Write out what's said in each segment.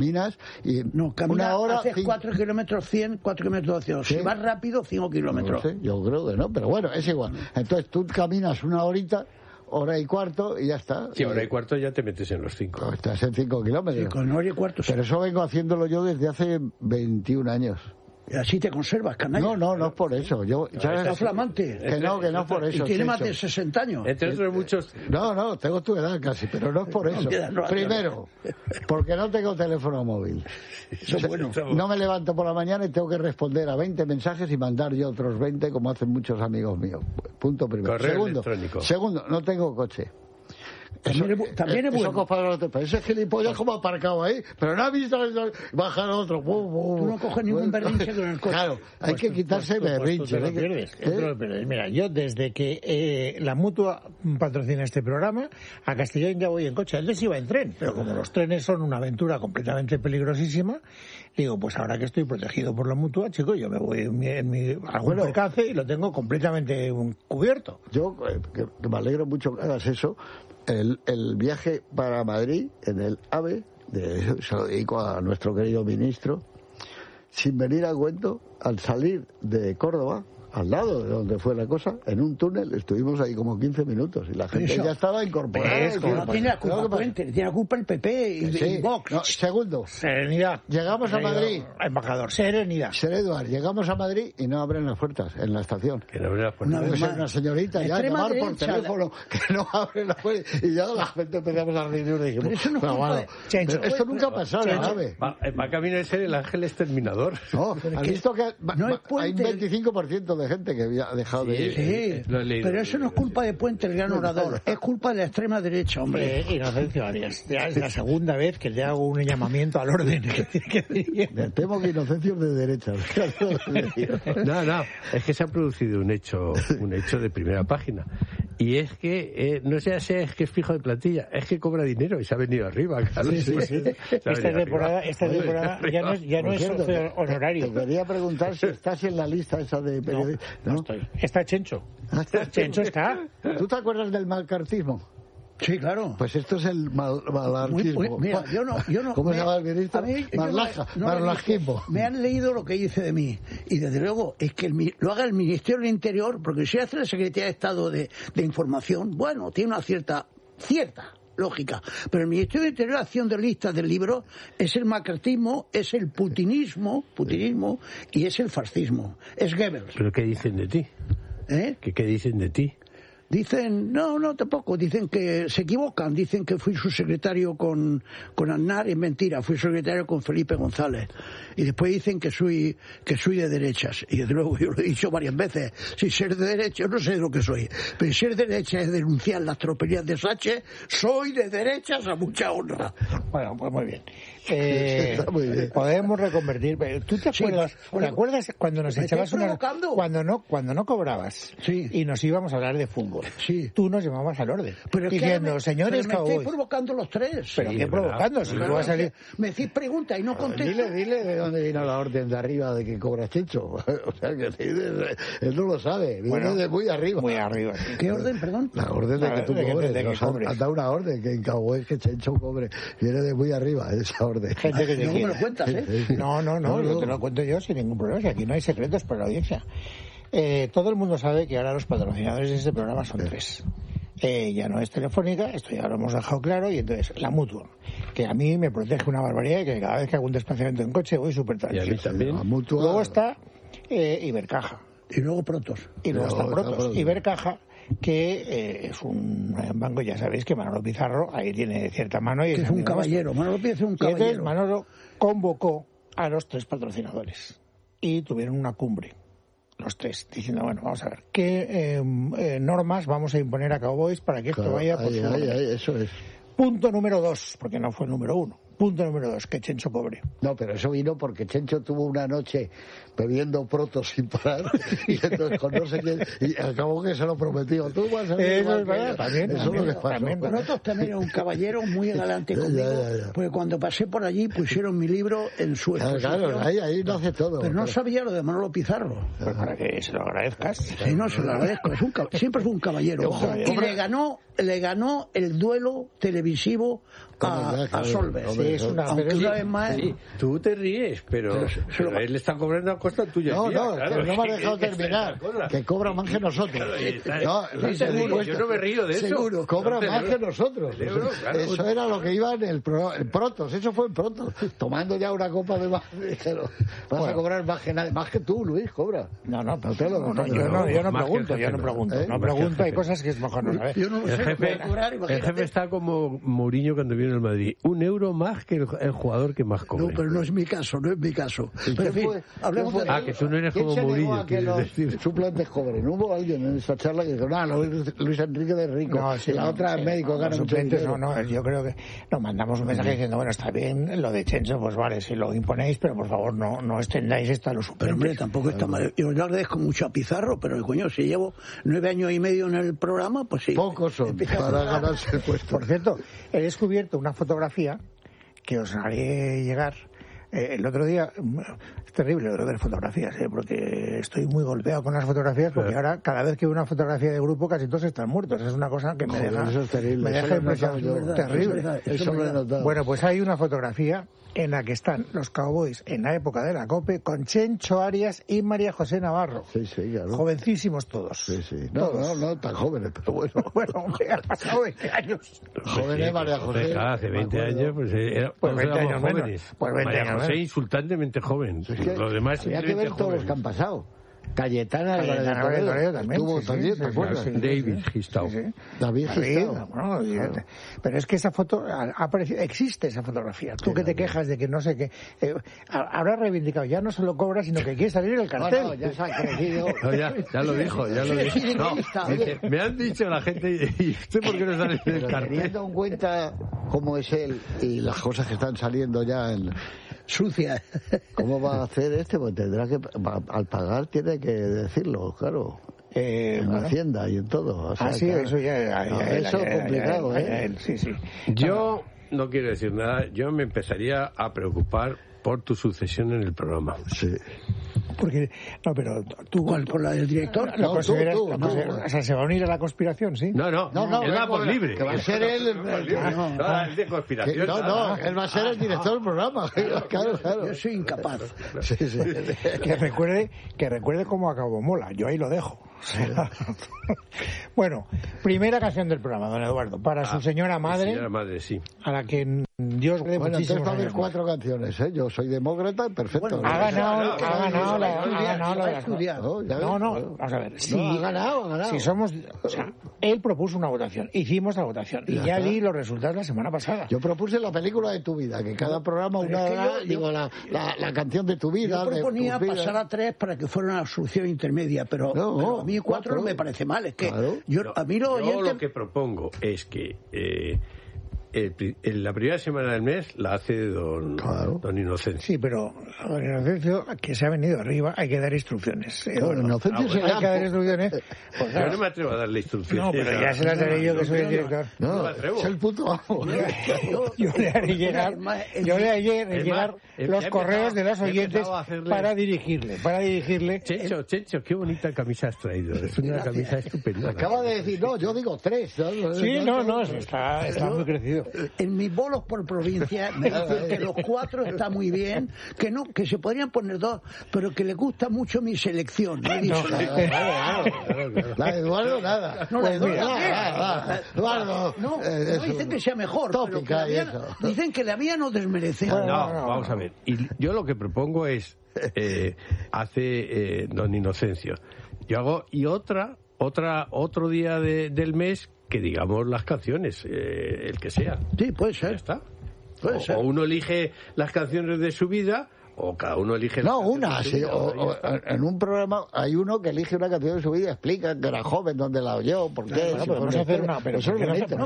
caminas y no, una hora... haces 4 kilómetros 100, 4 kilómetros 200. ¿Sí? Si vas rápido, 5 kilómetros. No sé, yo creo que no, pero bueno, es igual. Entonces tú caminas una horita, hora y cuarto y ya está. Sí, hora y cuarto ya te metes en los 5. No, estás en 5 kilómetros. Sí, con hora y cuarto. Pero eso vengo haciéndolo yo desde hace 21 años. Y así te conservas, canalla. No es por eso. Está flamante. Que no es por eso. Y tiene más de 60 años. Entre otros muchos... No, tengo tu edad casi, pero no es por eso. Primero, porque no tengo teléfono móvil. Eso es bueno. No me levanto por la mañana y tengo que responder a 20 mensajes y mandar yo otros 20, como hacen muchos amigos míos. Punto primero. Correo electrónico. Segundo, no tengo coche. También es bueno. Pero ese gilipollas como aparcado ahí, pero no ha visto bajar otro. Tú no coges ningún berrinche con el coche. Claro, hay que quitarse berrinche. Tú lo pierdes. Mira, yo desde que la Mutua patrocina este programa, a Castellón ya voy en coche. Antes iba en tren, pero como los trenes son una aventura completamente peligrosísima, digo, pues ahora que estoy protegido por la Mutua, chico, yo me voy en algún percance y lo tengo completamente cubierto. Yo, que me alegro mucho que hagas eso. El viaje para Madrid en el AVE, se lo dedico a nuestro querido ministro, sin venir a cuento, al salir de Córdoba, al lado de donde fue la cosa, en un túnel, estuvimos ahí como 15 minutos y la gente ya estaba incorporada. No tiene la culpa Puente, tiene la culpa el PP y Vox. No, segundo, serenidad. Llegamos a Madrid. Embajador, serenidad. Eduard, llegamos a Madrid y no abren las puertas en la estación. Que no abren las puertas. Una señorita ya llamar por teléfono que no abre la puerta y ya la gente empezamos a reír y dijimos, pero eso no es culpa de Chencho. Esto nunca ha pasado, ¿sabes? Va camino de ser el ángel exterminador. No, has visto que hay un 25% de gente que había dejado de ir. Sí, pero eso no es culpa de Puente, el gran orador. Es culpa de la extrema derecha, hombre. Inocencio Arias. Ya es la segunda vez que le hago un llamamiento al orden. Me temo que Inocencio es de derecha. No, es que se ha producido un hecho de primera página. Y es que, no sé si es que es fijo de plantilla, es que cobra dinero y se ha venido arriba, claro. Sí. Esta temporada ya no es honorario. Te quería preguntar si estás en la lista esa de periodistas. No estoy. Está Chencho. Chencho está. ¿Tú te acuerdas del malcartismo? Sí, claro. Pues esto es el malarquismo. Mira, yo no. ¿Cómo se llama el ministro? Marlajismo. Me han leído lo que dice de mí. Y desde luego, es que lo haga el Ministerio del Interior, porque si hace la Secretaría de Estado de Información, bueno, tiene una cierta lógica. Pero el Ministerio del Interior, acción de listas del libro, es el macartismo, es el putinismo, y es el fascismo. Es Goebbels. ¿Pero qué dicen de ti? ¿Qué dicen de ti? Dicen, no, tampoco, dicen que se equivocan, dicen que fui su secretario con Aznar, es mentira, fui secretario con Felipe González. Y después dicen que soy de derechas. Y desde luego yo lo he dicho varias veces, si ser de derecha, no sé lo que soy, pero ser de derecha es denunciar las tropelías de Sánchez, soy de derechas a mucha honra. Bueno, pues muy bien. Podemos reconvertir. ¿Tú te acuerdas? ¿Te acuerdas cuando nos echabas cuando no cobrabas y nos íbamos a hablar de fútbol? Sí. Tú nos llamabas al orden. Pero diciendo, señores me estáis provocando los tres. ¿Pero qué provocando? Si tú vas a salir... Me decís preguntas y no contesto. Dile de dónde vino la orden de arriba de que cobra Chencho. O sea, que él no lo sabe. Viene de muy arriba. Muy arriba. ¿Qué orden, perdón? La orden de que tú cobres. Nos han dado una orden que en Cabo es que Chencho cobre. Viene de muy arriba esa orden. Gente que no me lo cuentas, ¿eh? No, te lo cuento yo sin ningún problema. Si aquí no hay secretos para la audiencia. Todo el mundo sabe que ahora los patrocinadores de este programa son tres. Ya no es Telefónica, esto ya lo hemos dejado claro, y entonces la Mutua, que a mí me protege una barbaridad, que cada vez que hago un desplazamiento en coche voy súper tranquilo. Y a mí también. Luego está Ibercaja. Y luego Protos. Y luego está Protos. Ibercaja, que es un banco, ya sabéis que Manolo Pizarro ahí tiene cierta mano. Y que es un caballero, Manolo Pizarro es un caballero. Y entonces Manolo convocó a los tres patrocinadores y tuvieron una cumbre. Los tres, diciendo, bueno, vamos a ver, ¿qué normas vamos a imponer a Cowboys para que esto vaya por su orden? Eso es. Punto número 2, porque no fue el número 1. Punto número 2, que Chencho cobre. No, pero eso vino porque Chencho tuvo una noche bebiendo Protos sin parar y entonces con no sé quién, y acabó que se lo prometió. Tú vas a ver. Eso es verdad, también. Eso es lo que pasó. Protos también era un caballero muy galante conmigo, porque cuando pasé por allí pusieron mi libro en su exposición. Claro, ahí lo hace todo. Pero no sabía lo de Manolo Pizarro. Pues para que se lo agradezcas. Sí, no, se lo agradezco. Siempre fue un caballero. Y le ganó le ganó el duelo televisivo a Solves. Sí, es una vez más. Sí, tú te ríes, pero él está cobrando a costa tuya. No, tía, no, claro, que no me ha dejado terminar. Que cobra más que nosotros. Yo no me río de eso. Seguro. Cobra más que nosotros. Claro. Eso era lo que iba en el Protos. Eso fue en Protos. Tomando ya una copa de más. Dijeron, vas a cobrar más que nadie. Más que tú, Luis, cobra. No, yo no pregunto. No pregunto, hay cosas que es mejor no saber. El jefe está como Mourinho cuando viene al Madrid. €1 más que el jugador que más cobra. No, pero no es mi caso. Pero en fin, hablemos de... que tú no eres como Mourinho. Que los suplentes cobren. Hubo alguien en esta charla que dijo, Luis Enrique de rico. No, sí, la otra es médico, gana mucho suplentes, dinero. no, yo creo que nos mandamos un mensaje diciendo, bueno, está bien lo de Chencho, pues vale, si lo imponéis, pero por favor no extendáis esto a los suplentes. Pero hombre, tampoco está mal. Yo le agradezco mucho a Pizarro, pero coño, si llevo 9 años y medio en el programa, pues sí. Pocos son para ganarse el puesto. Por cierto, he descubierto una fotografía que os haré llegar. El otro día, es terrible lo de las fotografías, porque estoy muy golpeado con las fotografías, porque ahora cada vez que veo una fotografía de grupo casi todos están muertos. Es una cosa que me deja, eso es terrible. Me deja impresionado. Terrible. Eso lo he notado. Bueno, pues hay una fotografía en la que están los Cowboys en la época de la COPE con Chencho Arias y María José Navarro. Sí, claro. Jovencísimos todos. Sí. No tan jóvenes, pero bueno. Bueno, hombre, han pasado 20 años. Jóvenes, María José. Hace 20 años, pues 20 años jóvenes. menos. Pues 20 María años José menos. insultantemente joven. Es que Los demás había que ver todos los que han pasado. Cayetana Álvarez de Toledo también. Estuvo también, ¿te acuerdas? David Gistau. David Gistau. Bueno, pero es que esa foto existe, esa fotografía. Tú que te quejas de que no sé qué, habrá reivindicado, ya no solo cobra, sino que quiere salir en el cartel. No, ya se ha crecido. No, ya lo dijo. No, dice, me han dicho la gente, ¿y usted por qué no sale en el cartel? Teniendo en cuenta cómo es él y las cosas que están saliendo ya en sucia. ¿Cómo va a hacer este? Pues tendrá que, al pagar tiene que decirlo, claro. En Hacienda y en todo. O sea, sí, claro. Eso ya eso es complicado, Sí. Yo no quiero decir nada, yo me empezaría a preocupar por tu sucesión en el programa. Sí. Porque, no, pero tú... ¿Cuál? ¿Por la del director? No, o sea, ¿se va a unir a la conspiración, sí? No, él va por libre. Que va a ser él... el de conspiración. Él va a ser el director del programa. Claro. Yo soy incapaz. Sí. Que recuerde cómo acabó Mola. Yo ahí lo dejo. Bueno, primera canción del programa, don Eduardo, para su señora madre. Señora madre, sí. A la que Dios le dé muchísimos entonces va a haber años 4 canciones, ¿eh? Yo soy demócrata, perfecto. Bueno, ha ganado la estudiar. No, vamos a ver. Ha ganado. Si somos, o sea, él propuso una votación, hicimos la votación y ya di los resultados la semana pasada. Yo propuse la película de tu vida, que cada programa la canción de tu vida. Yo proponía pasar a 3 para que fuera una solución intermedia, pero a mí 4 no me parece mal. Es que a mí lo que propongo es que en la primera semana del mes la hace don Inocencio. Sí, pero don Inocencio, que se ha venido arriba, hay que dar instrucciones. Hay que dar instrucciones. Pues, yo no me atrevo a darle instrucciones. No, pero ya se las daré yo, que soy el director. No me atrevo. Es el puto amo. Yo le haré llegar los correos de los oyentes para dirigirle. Chencho, qué bonita camisa has traído. Es una camisa estupenda. Acaba de decir, yo digo 3. Sí, está muy crecido. En mis bolos por provincia me dicen que los 4 está muy bien, que se podrían poner 2, pero que le gusta mucho mi selección. La de Eduardo, nada. No, pues nada. Eduardo. No dicen que sea mejor, tópica, pero dicen que la mía no desmerece. No, vamos a ver. Y yo lo que propongo es, hace don Inocencio, yo hago otro día del mes que digamos las canciones, el que sea. Sí, puede ser. Ya está. Puede ser. O uno elige las canciones de su vida, o cada uno elige las canciones de su vida. En un programa hay uno que elige una canción de su vida, explica que era joven, dónde la oyó, por qué. Podemos hacer una, pero eso es bonito.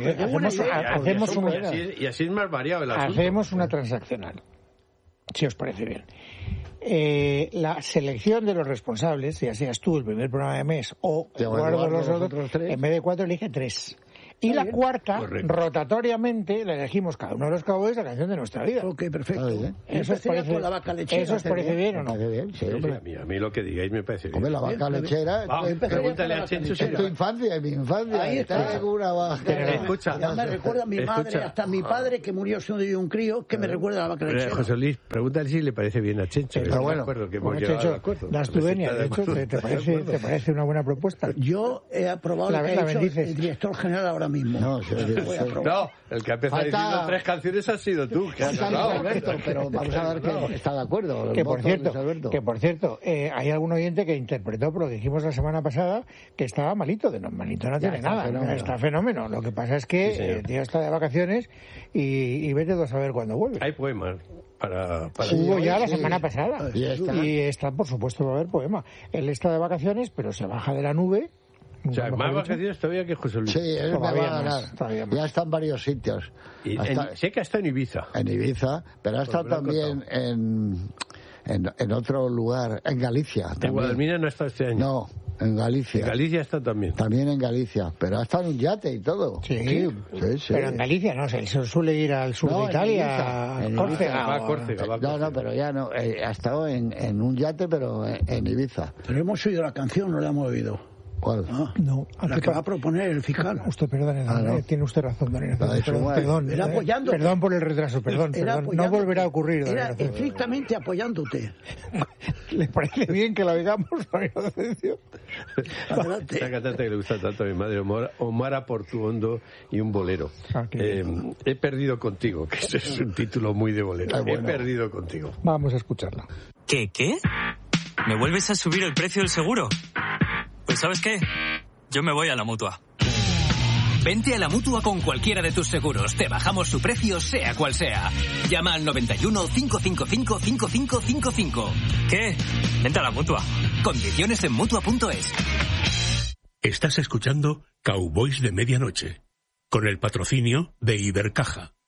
Y así es más variado el asunto. Hacemos una transaccional, si os parece bien. La selección de los responsables, ya seas tú el primer programa de mes o Eduardo los otros, en vez de 4 elige 3. Y la cuarta, Correcto. rotatoriamente, la elegimos cada uno de los cowboys la canción de nuestra vida. Ok, perfecto. ¿Eso os parece, con la vaca lechera, ¿eso os parece bien o no? Parece bien, sí, hombre. A mí lo que digáis me parece bien. Hombre, la vaca lechera. Va, pregúntale a Chencho si Es tu infancia, es mi infancia. Ahí está. Traigo una vaca. Escucha. Ya me recuerda a mi madre, Escucha. hasta mi padre que murió siendo yo un crío, que me recuerda a la vaca lechera. José Luis, pregúntale si le parece bien a Chencho. Pero bueno, de acuerdo, que hemos Bueno, llegado Checho, al acuerdo. das tu venia, de hecho, ¿te parece una buena propuesta? Yo he aprobado La lo que ha hecho bendices. el director general ahora mismo. No, sí, sí, Voy a sí. aprobar. No, el que ha empezado Falta- diciendo 3 canciones has sido tú. Que has Falta Luis hablado. Alberto, pero vamos a ver que está de acuerdo. El Que voto por de cierto, Luis Alberto. hay algún oyente que interpretó, por lo que dijimos la semana pasada, que estaba malito. Malito no tiene está nada, fenómeno. está fenómeno. Lo que pasa es que Sí, señor. el tío está de vacaciones y vete a saber cuándo vuelve. Hay poemas para Hubo ya la sí. semana pasada. Y está. Por supuesto, va a haber poema. Él está de vacaciones, pero se baja de la nube. O sea, mejor más dicho. vacaciones todavía que José Luis. Sí, él me Todavía va a más, ganar. todavía más. Ya está en varios sitios. Y Hasta- sé que está en Ibiza. en Ibiza, pero ha estado me lo han también en otro lugar, en Galicia. En También. Guadalmina no está este año. No, en Galicia. En Galicia está también. También en Galicia, pero ha estado en un yate y todo. Sí, sí. pero en Galicia no, se suele ir al sur No, de en Italia, Ibiza, a en Córcega. Ibiza. Va a Córcega, va a No, Córcega. pero ya no. Ha estado en un yate, pero en Ibiza. Pero hemos oído la canción, no la hemos oído. ¿Cuál? Ah, No, la que va a proponer el fiscal. Usted perdone, no. tiene usted razón, don Ignacio. La de Sumar. Era apoyando. Perdón por el retraso, perdón. Era No apoyándote. volverá a ocurrir, don Era Ignacio. estrictamente apoyándote. ¿Le parece bien que la digamos, don Ignacio? Adelante. Esa cantante que le gusta tanto a mi madre, Omar Portuondo y un bolero. Ah, qué He perdido contigo, que ese es un título muy de bolero. Ah, bueno. He perdido contigo. Vamos a escucharla. ¿Qué? ¿Me vuelves a subir el precio del seguro? Pues ¿sabes qué? Yo me voy a la Mutua. Vente a la Mutua con cualquiera de tus seguros. Te bajamos su precio, sea cual sea. Llama al 91 555 5555. ¿Qué? Vente a la Mutua. Condiciones en Mutua.es. Estás escuchando Cowboys de Medianoche, con el patrocinio de Ibercaja.